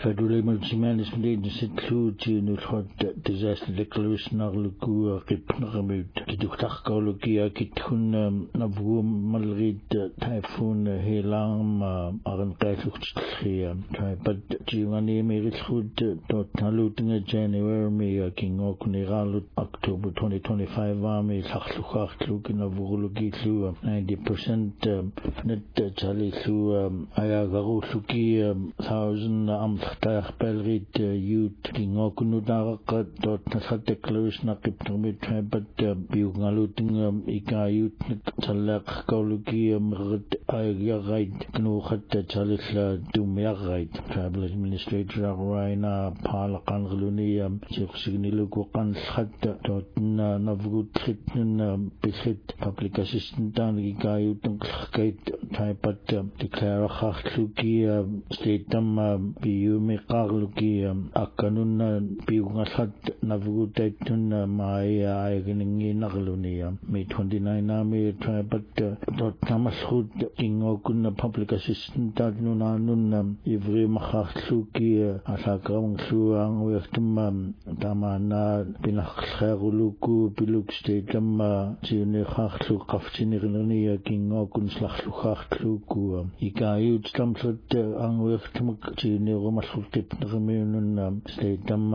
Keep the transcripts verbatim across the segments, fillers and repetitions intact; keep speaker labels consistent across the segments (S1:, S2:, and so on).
S1: Federal Emergency Management Agency include in the disaster declaration narluku qipnaqamut kituktarqaulukia kitkun navu malrid typhoon helang aranqailluqtillria but jiungani merilhud dot nalutinga January me kingokunigalut October twenty twenty-five ame laqluqartlu kinavurulukilu ninety percent net chalilu ayagaruluki thousand am taqbalrit youth kingokunudaraqa dot nasat declaration aqipnermit but biungaluting ika youth tallaq kauluki mrit ayarait knuqat chalilla dumyarait tribal administrator raina palaqangluni siqsigniluku qanlhat dot na navgutritn bisit public assistant dan ika youth qait typat declare khartluki state tam biumi qarluki akkanun biungalhat navgutaitun mai ayagningi nagluni me twenty-nine ame typat dot namaskhud ingokun public assistant dadnuna nun ivri makhartluki asakam suang westum tamana binakhluguluku biluk state tam jini khartlu qaftinirni kingokun slakhlukhartluku ikayut tamsut ang westum jini rumalkhutipnerminun state tam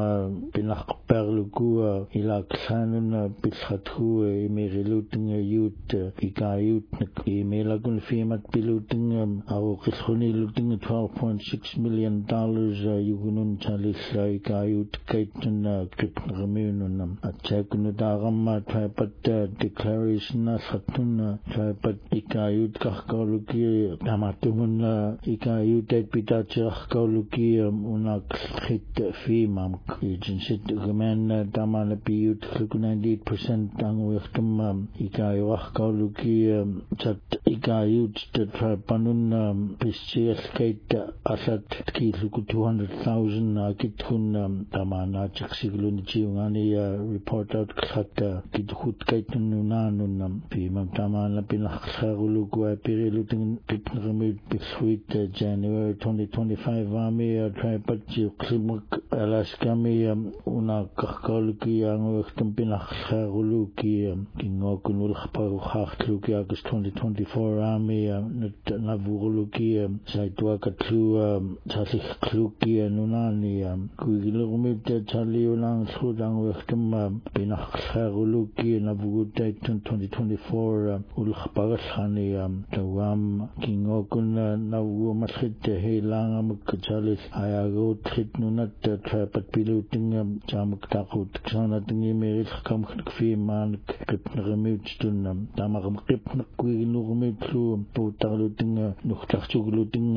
S1: binakperluku ilaksanun bilkhathu imeriluting youth ikayut imelagun fimat biluting aruqilkhuni luting twelve point six million dollars yugunun chalisla ikayut kaitun kripnerminun atchakun dagamma typat declaration asatun typat ikayut kahkaluki tamatumun ikayut pitachirkaluki unak khit fimam agency gaman tamana piyut ninety-eight percent ang weftum ikayuah kaluki chat ikayut panun pcs kait asat kiluku two hundred thousand kitun tamana chaksigulun chiungani report out khat kidkhut kaitun nanun fimam tamana pinakhlaguluku apirilutin pitngamit biswit January twenty twenty-five ame tripat klimak Alaska me una kakkaluki ang wektum pinakhlaguluki kingokunul khaparukhluki August twenty twenty-four ame net navuruluki saitwa katlu chalikhluki nunani kuilumit chaliulang sudang wektum pinakhlaguluki navugutaitun twenty twenty-four ul khaparkhani tawam kingokun nawu makhit helang amkchalis ayago tritnunat trapat piluting chamuk takut ksana tingi meril kam khfi man qipnermit tun tamagam qipn kuinurumitlu putaluting nukhtarchugluting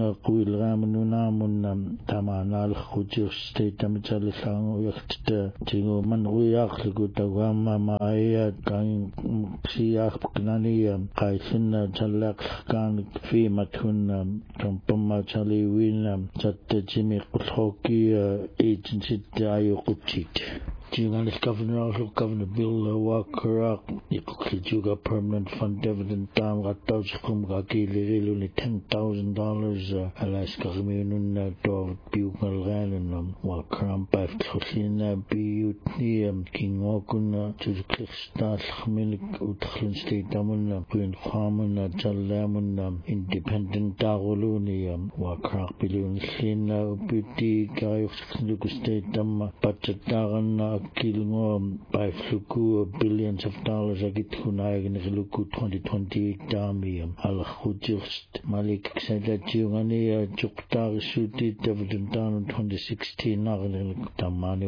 S1: kuilramunnamun tamanal khujir state tamchalisang yakht tingo man ruyaqlu tawam maaya kan siyaq knani qaisin chalaq kan fi matun tampama chali win chat jimi qulhoki agency ayuqupchit Jingalis Governor also Governor Bill Walker Ikukljuga Permanent Fund Dividend Tam Gatauchkum Gakililu ni ten thousand dollars Alaska Communun Dov Bugalgan Walker Ampaf Tlusin Biutni Kingokun Chuklistas Milik Utkhlin State Damun Queen Farmun Jalamun Independent Daguluni Walker Bilun Sin Buti Gayuk State Dam Budget Dagan Kilmo by Fluku billions of dollars agitkunay Luku twenty twenty dami al Khujust Malik said that Jungani Juktar Suti Dividend down twenty sixteen Nagan Tamani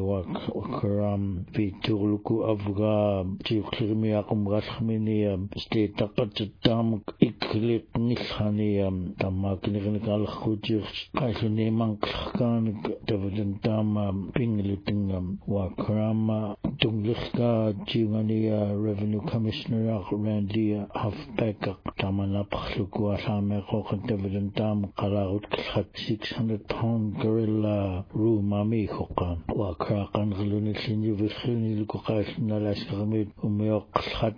S1: Wakaram Vituluku Avga Juklimi Akum Rasmini State Takatam Iklik Nishani Tamaknik al Khujust Kaisuni Mankkan Dividend Dam Pingluting Wakram Wakarama Tunglika Jingania Revenue Commissioner Randy Halfback Tamanapakluku Asame Kokan Dividend Dam Kalarut Khat six hundred pound gorilla Rumami Hoka Wakarakan Glunisin Vishini Lukas Nalaskamit Umeok Khat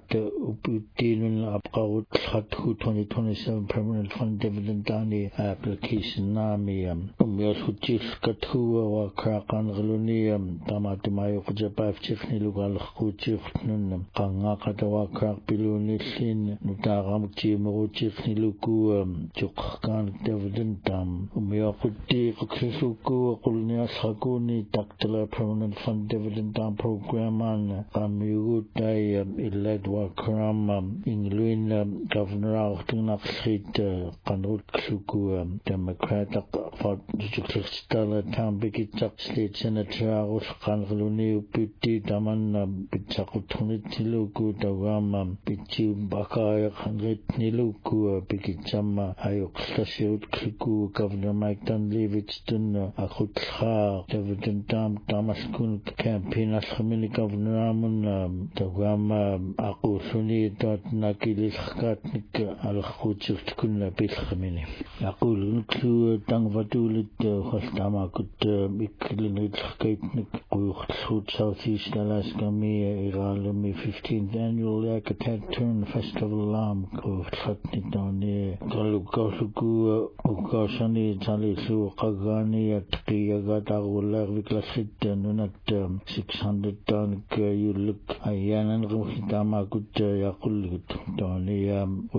S1: Uputin Apkaut Khat twenty twenty-seven Permanent Fund Dividend Dani Application Nami Umeok Hutif Katua Wakarakan Glunium Tamatimayo Kujapaf Chifni Lugal Kuchif Nunam Kangaka Wakrak Pilunisin Nutaram Chimo Chifni Luku Chukkan Dividend Dam Umeokuti Kusuku Kulnia Sakuni Taktala Permanent Fund Dividend Dam Program and Kamutai Eled Wakaram Ingluin Governor Tunak Street Kanut Suku Democratic for Stella Tambiki State Senator Uskan Gluni Piti Daman Pitsakutunit Niluku Dawama Pichi Baka Hundred Niluku Pikichama Ayok Stasiut Kliku Governor Mike Dunleavy Winston Akutha Dividend Dam Damaskun Campaign as Community Governor Amun Dawama Akusuni Dot Nakilis Katnik Al Kuchuk Kunna Pilhamini Akul Nklu Dangvatulit Hostama Kut Miklin Kaitnik Kuchut Southeast Alaska Me Iralami fifteenth Annual Yakatat Turn Festival Lam Kuthatnik Doni Galukosuku Ukashani Talisu Kagani at Kiyagata Viklasit Nunat six hundred ton you look Ayanan Ruhitama Kut Yakulit Doni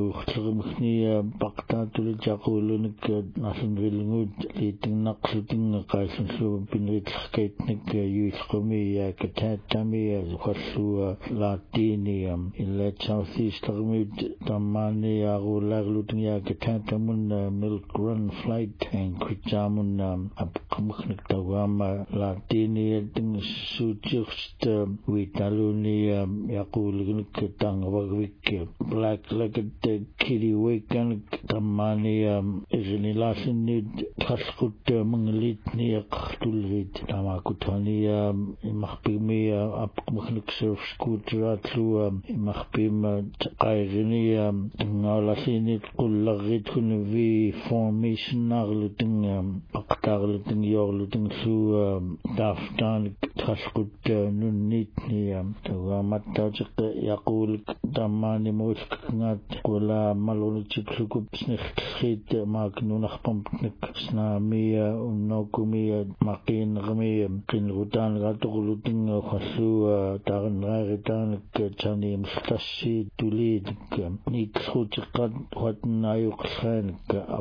S1: Uchrumni Bakta to the Jakulunik Nasan Villing eating Naksuting Kaisan Su Pinrit Skatenik Yuskumi Yakatatami as Wasu Latinium in Let Southeast Ramid Tamani Agula Luting Yakatamun Milk Run Flight and Kuchamun Apkamuk Tawama Latini Suchust Vitaluni Yakulik Tang Wagwik Black Legged Kitty Waken Tamani Isinilasin need Taskut Mangalit near Tulrit Tamakutania Mahpimia Apkamuk Surf Scooter Atlu Mahpim Kairinia Nalasinit Kularit Kunvi Formation Narluting Aktarluting Yorluting Su Daftan Taskut Nunitniam Tawamatajak Yakul Damani Mosknat Kula Malonichikup Snicht Magnunach Pumpnik Snamia Unokumia Makin Rami Kinrutan Ratuluting Hasu Taran Raritan Chanim Stasi Tulid Nik Huchikat Watnayuk Sank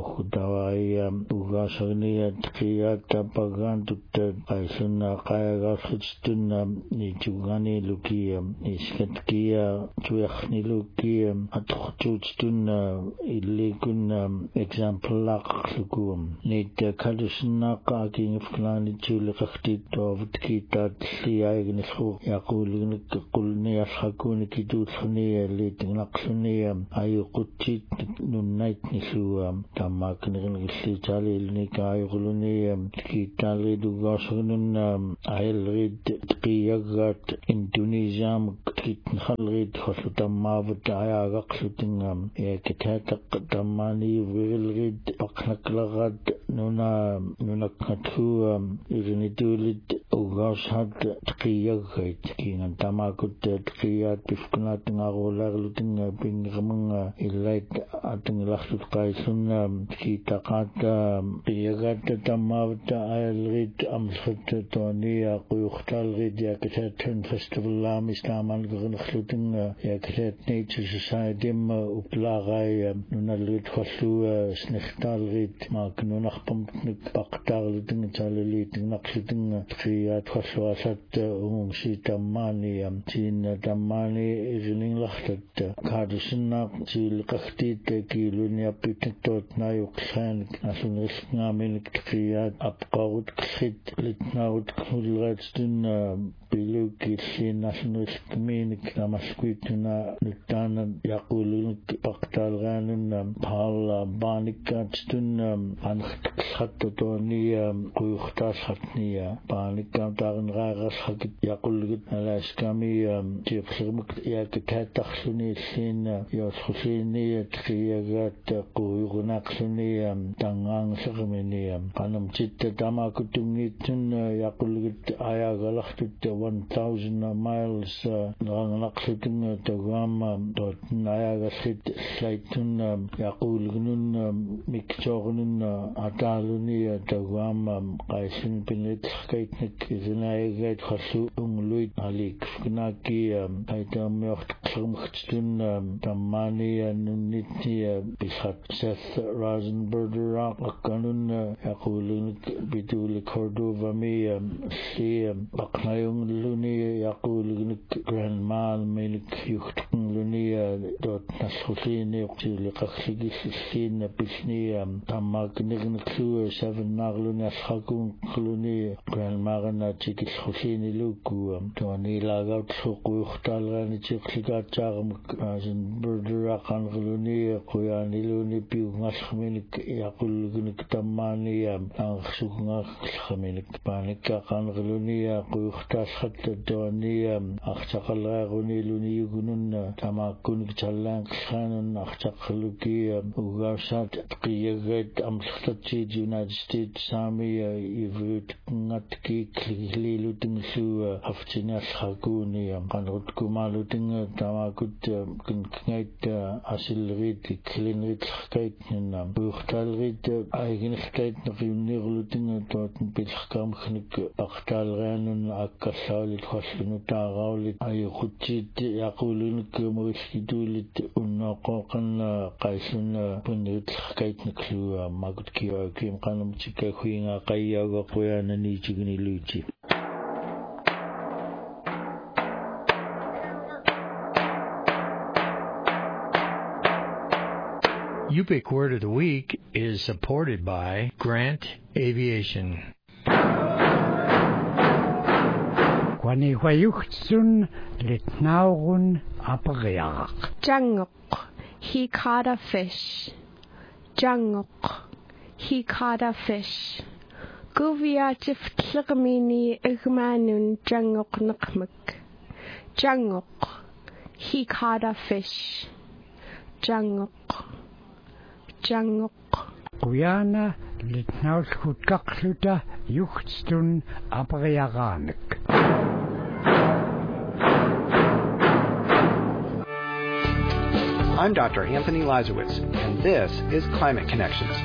S1: Akudawai Ugasania Triata Pagantut Aisuna Kaya Hitstun Nijugani Lukia Iskatkia Tuachni Lukia Atuchutstun Ilikun example Lak Sukum Nit Kadishna Kaking of Klani Chulikati of Kita Tliagnishu Yakulin Kulnia Hakuni Kidutsunia Liting Laksunia Ayukuchit Nunite Nisua Tamakin Sitali Nika Yulunia Kitali Dugasunun I'll Kiyagat Indonesiam Kithalrid Hosutamavat Ayagaksutingam Yakitatak Tamani Vilrid Paknaklagat Nuna Nunakatu Irinitulit Ugashat Kiyagate King and Tamakut Kiyat Pifkunat Narola Luting Pingamanga Elite Ating Lachut Kaisun Kitakata Kiyagat Tamavata I'll Amsat Tonia Kuyukhtal Rid Yakatat Festival Lam Islaman Gurnukhluting Yakatat Nature Society Uplagai Nunalit Fasu Snechtal Rid Mark Nunach Pumpnik Baktar Luting Chaliting Nakshiting Kiyat Faswasat Umsi Tamani Tin Tamani Isling Lachtat Kadishina Chil Kakti Kilunia Pitot Nayuk San Nasun Risnamin Kiyat Apkaut Kit Litnaut Kulratstun Piluki National Communic Namasquituna Nutana Yakuluk Paktalganun Pala Banikatstun Anhatatonia Kuyuhtas Hatnia Banikam Taran Ragas Hakit Yakulgut Alaskami Chipsumuk Yakataksuni Sin Yoshusini Triagat Kuyunaksuni Tangang Sagamini Panam Chitta Tamakutungitun Yakulgut Ayagalachut one thousand miles Rangaksutun Togam Dot Nayagasit Slaitun Yakulgunun Mikchornun Ataluni Togam Kaisin Pinit Skaitnik Zinayagat Hasu Umluit Alik Fnaki Aitam Yocht Klumchtun Tamani Nuniti Bishat Seth Rosenberger Akanun Yakulun Bitul Cordova Mi Si Baknayung Luni Yakulun Grandmal Milik Yuchtun Luni Dot Nasrusini Likaksigis Sin Pisni Tamagnignku Seven Naglun Ashakun Kluni Grandmarana Chikis Husini Luku Tony Lagout Sukuchtalani Chiksigat Charm Asin Burdurakan Luni Kuyani Luni Piungasminik Yakulgunik Tamani Angsuknak Haminik Panika Kangalunia Kuyuhtas Hatta Donia Achtakalaguni Luni Gunun Tamakunik Chalang Shannon Achtakluki Ugarsat Kiyagat Amstachi United States Army Ivut Natki Kli Luting Su Haftinas Hakuni Kanut Kumaluting Tamakut Kinkait Asilrit Klinrit Skaitnam Buchtalrit Eigenskait Nirluting Totten Pilskam Knik Aktal Ranun Akasalit Hospinutaralit Ayuchit Yakulun Kumuriskidulit Unakokan Kaisun Punit Skaitniklu Magutkia Kim Kanam Chika Huinga Kayaga Koyana Nichigni Luchi.
S2: Yupik Word of the Week is supported by Grant Aviation.
S3: Kwani Wayuchtsun Litnaurun Apariak.
S4: Jangok, he caught a fish. Jangok, he caught a fish. Guvia Jiftlgamini Igmanun Jangok Nukmuk. Jangok, he caught a fish. Jangok. Jangok.
S3: Guyana Litnauskut Kakluta Yuchtstun Apariaganik.
S5: I'm Doctor Anthony Lazowitz, and this is Climate Connections.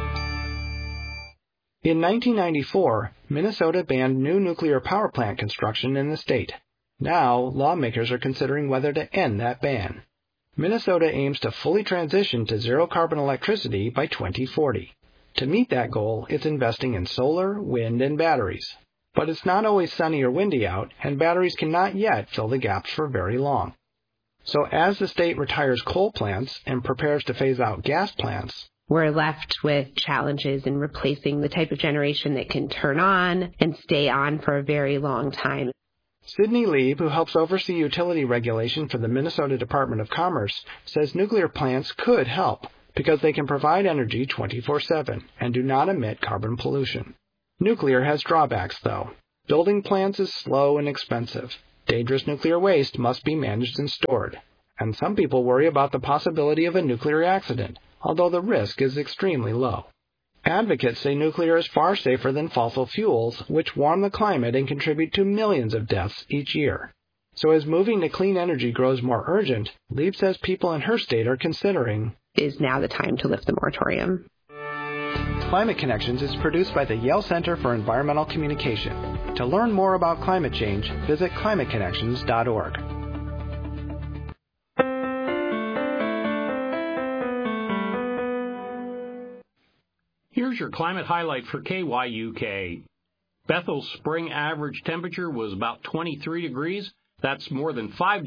S5: In nineteen ninety-four, Minnesota banned new nuclear power plant construction in the state. Now, lawmakers are considering whether to end that ban. Minnesota aims to fully transition to zero-carbon electricity by twenty forty. To meet that goal, it's investing in solar, wind, and batteries. But it's not always sunny or windy out, and batteries cannot yet fill the gaps for very long. So as the state retires coal plants and prepares to phase out gas plants,
S6: we're left with challenges in replacing the type of generation that can turn on and stay on for a very long time.
S5: Sydney Lieb, who helps oversee utility regulation for the Minnesota Department of Commerce, says nuclear plants could help because they can provide energy twenty-four seven and do not emit carbon pollution. Nuclear has drawbacks, though. Building plants is slow and expensive. Dangerous nuclear waste must be managed and stored. And some people worry about the possibility of a nuclear accident, although the risk is extremely low. Advocates say nuclear is far safer than fossil fuels, which warm the climate and contribute to millions of deaths each year. So as moving to clean energy grows more urgent, Lieb says people in her state are considering,
S6: is now the time to lift the moratorium.
S5: Climate Connections is produced by the Yale Center for Environmental Communication. To learn more about climate change, visit climate connections dot org.
S7: Here's your climate highlight for K Y U K. Bethel's spring average temperature was about twenty-three degrees. That's more than five degrees